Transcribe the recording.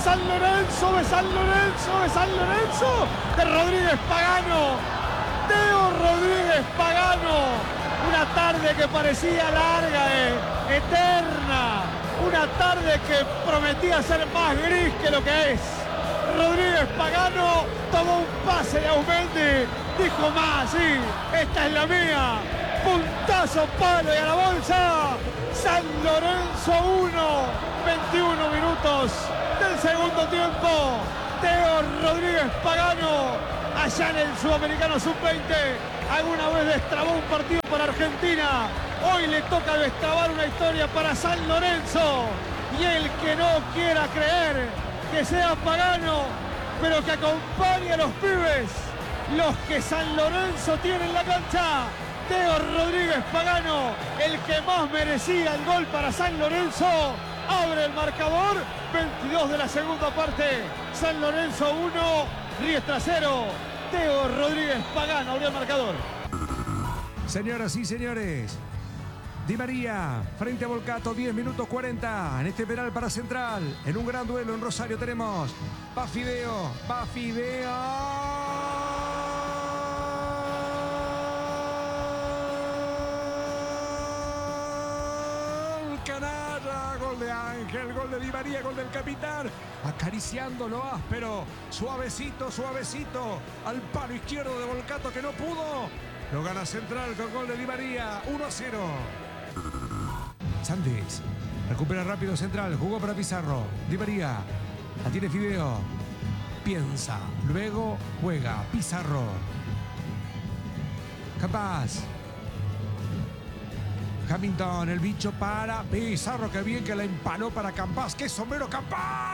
San Lorenzo, de San Lorenzo, de San Lorenzo, de Rodríguez Pagano, Teo Rodríguez Pagano. Una tarde que parecía larga, eterna, una tarde que prometía ser más gris que lo que es. Rodríguez Pagano tomó un pase de Aumendi, dijo más, sí, esta es la mía. Puntazo, palo y a la bolsa. San Lorenzo 1, 21 minutos del segundo tiempo. Teo Rodríguez Pagano, allá en el Sudamericano Sub-20, alguna vez destrabó un partido para Argentina. Hoy le toca destrabar una historia para San Lorenzo. Y el que no quiera creer que sea Pagano, pero que acompañe a los pibes, los que San Lorenzo tiene en la cancha. Teo Rodríguez Pagano, el que más merecía el gol para San Lorenzo, abre el marcador, 22 de la segunda parte, San Lorenzo 1, Riestra 0, Teo Rodríguez Pagano abrió el marcador. Señoras y señores, Di María frente a Volcato, 10 minutos 40 en este penal para Central, en un gran duelo en Rosario tenemos, va Fideo, canalla, gol de Ángel, gol de Di María, gol del capitán, acariciando lo áspero, suavecito, al palo izquierdo de Volcato que no pudo, lo gana Central con gol de Di María, 1-0. Santis, recupera rápido Central, jugó para Pizarro, Di María, la tiene Fideo, piensa, luego juega, Pizarro, Capaz, Hamilton, el bicho para Pizarro, que bien que la empaló para Campas. ¡Qué sombrero Campas!